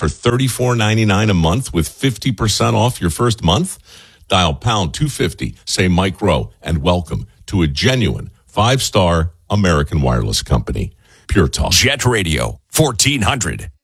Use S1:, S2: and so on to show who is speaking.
S1: for $34.99 a month with 50% off your first month? Dial pound 250, say Mike Rowe, and welcome to a genuine 5-star American wireless company. Pure Talk.
S2: Jet Radio 1400.